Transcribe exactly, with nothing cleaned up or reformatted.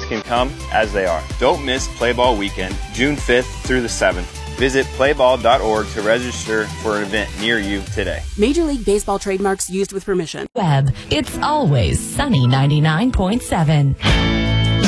can come as they are. Don't miss Play Ball Weekend, June fifth through the seventh. Visit play ball dot org to register for an event near you today. Major League Baseball trademarks used with permission. Web, it's always Sunny ninety-nine point seven.